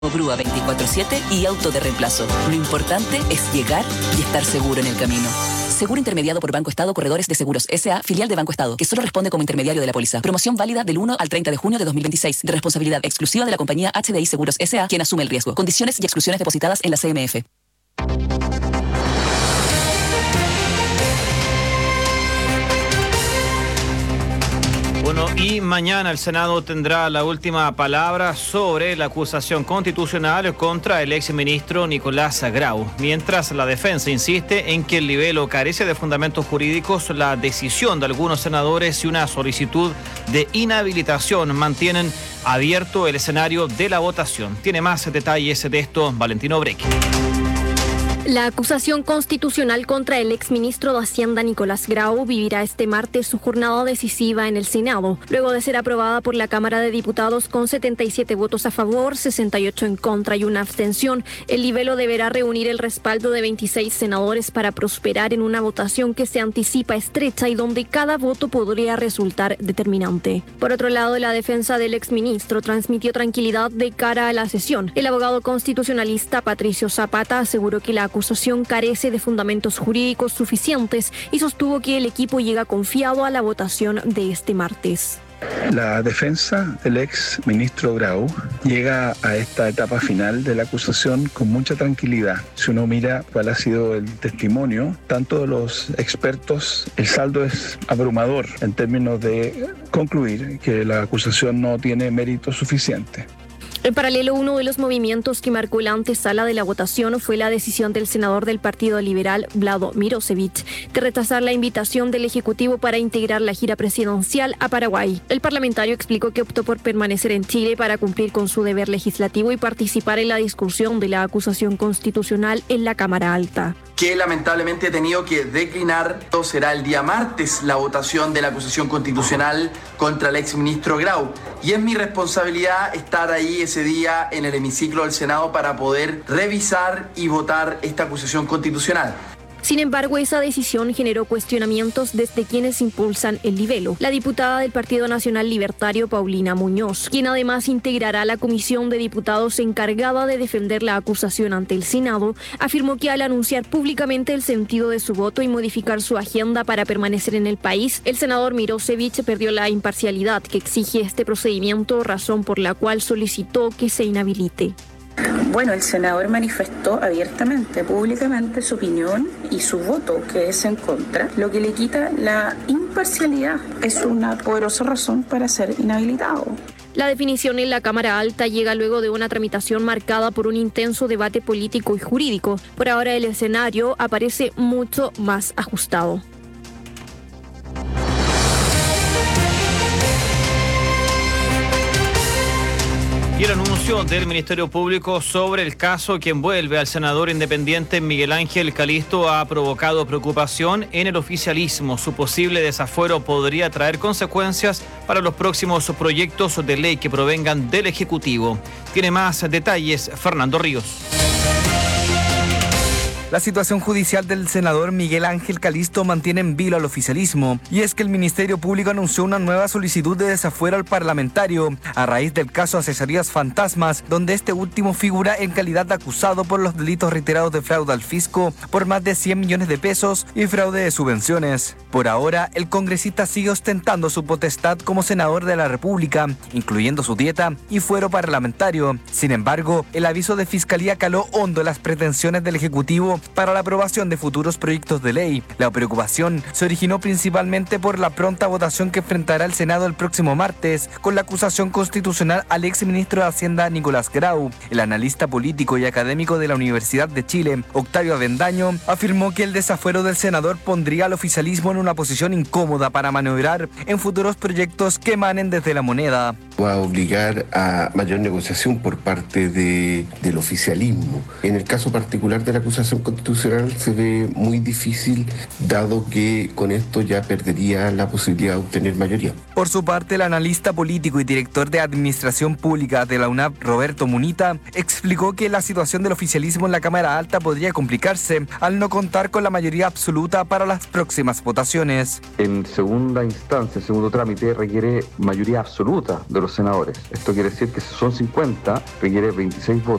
Grúa 24/7 y auto de reemplazo. Lo importante es llegar y estar seguro en el camino. Seguro intermediado por Banco Estado Corredores de Seguros S.A., filial de Banco Estado, que solo responde como intermediario de la póliza. Promoción válida del 1 al 30 de junio de 2026, de responsabilidad exclusiva de la compañía HDI Seguros S.A., quien asume el riesgo. Condiciones y exclusiones depositadas en la CMF. Bueno, y mañana el Senado tendrá la última palabra sobre la acusación constitucional contra el exministro Nicolás Grau. Mientras la defensa insiste en que el libelo carece de fundamentos jurídicos, la decisión de algunos senadores y una solicitud de inhabilitación mantienen abierto el escenario de la votación. Tiene más detalles de esto Valentino Breque. La acusación constitucional contra el exministro de Hacienda Nicolás Grau vivirá este martes su jornada decisiva en el Senado, luego de ser aprobada por la Cámara de Diputados con 77 votos a favor, 68 en contra y una abstención. El libelo deberá reunir el respaldo de 26 senadores para prosperar en una votación que se anticipa estrecha y donde cada voto podría resultar determinante. Por otro lado, la defensa del exministro transmitió tranquilidad de cara a la sesión. El abogado constitucionalista Patricio Zapata aseguró que la acusación carece de fundamentos jurídicos suficientes y sostuvo que el equipo llega confiado a la votación de este martes. La defensa del ex ministro Grau llega a esta etapa final de la acusación con mucha tranquilidad. Si uno mira cuál ha sido el testimonio, tanto de los expertos, el saldo es abrumador en términos de concluir que la acusación no tiene mérito suficiente. En paralelo, uno de los movimientos que marcó la antesala de la votación fue la decisión del senador del Partido Liberal, Vlado Mirosevic, de rechazar la invitación del Ejecutivo para integrar la gira presidencial a Paraguay. El parlamentario explicó que optó por permanecer en Chile para cumplir con su deber legislativo y participar en la discusión de la acusación constitucional en la Cámara Alta. Que lamentablemente he tenido que declinar. Será el día martes la votación de la acusación constitucional contra el exministro Grau. Y es mi responsabilidad estar ahí ese día en el hemiciclo del Senado para poder revisar y votar esta acusación constitucional. Sin embargo, esa decisión generó cuestionamientos desde quienes impulsan el libelo. La diputada del Partido Nacional Libertario, Paulina Muñoz, quien además integrará la comisión de diputados encargada de defender la acusación ante el Senado, afirmó que al anunciar públicamente el sentido de su voto y modificar su agenda para permanecer en el país, el senador Mirosevic perdió la imparcialidad que exige este procedimiento, razón por la cual solicitó que se inhabilite. Bueno, el senador manifestó abiertamente, públicamente su opinión y su voto, que es en contra, lo que le quita la imparcialidad. Es una poderosa razón para ser inhabilitado. La definición en la Cámara Alta llega luego de una tramitación marcada por un intenso debate político y jurídico. Por ahora el escenario aparece mucho más ajustado. Y el anuncio del Ministerio Público sobre el caso que envuelve al senador independiente Miguel Ángel Calisto ha provocado preocupación en el oficialismo. Su posible desafuero podría traer consecuencias para los próximos proyectos de ley que provengan del Ejecutivo. Tiene más detalles Fernando Ríos. La situación judicial del senador Miguel Ángel Calisto mantiene en vilo al oficialismo, y es que el Ministerio Público anunció una nueva solicitud de desafuero al parlamentario a raíz del caso Asesorías Fantasmas, donde este último figura en calidad de acusado por los delitos reiterados de fraude al fisco por más de 100 millones de pesos y fraude de subvenciones. Por ahora, el congresista sigue ostentando su potestad como senador de la República, incluyendo su dieta y fuero parlamentario. Sin embargo, el aviso de Fiscalía caló hondo las pretensiones del Ejecutivo para la aprobación de futuros proyectos de ley. La preocupación se originó principalmente por la pronta votación que enfrentará el Senado el próximo martes con la acusación constitucional al exministro de Hacienda Nicolás Grau. El analista político y académico de la Universidad de Chile, Octavio Avendaño, afirmó que el desafuero del senador pondría al oficialismo en una posición incómoda para maniobrar en futuros proyectos que emanen desde la moneda. Va a obligar a mayor negociación por parte del oficialismo. En el caso particular de la acusación constitucional se ve muy difícil, dado que con esto ya perdería la posibilidad de obtener mayoría. Por su parte, el analista político y director de Administración Pública de la UNAP, Roberto Munita, explicó que la situación del oficialismo en la Cámara Alta podría complicarse al no contar con la mayoría absoluta para las próximas votaciones. En segunda instancia, el segundo trámite requiere mayoría absoluta de los senadores. Esto quiere decir que si son 50, requiere 26 votos.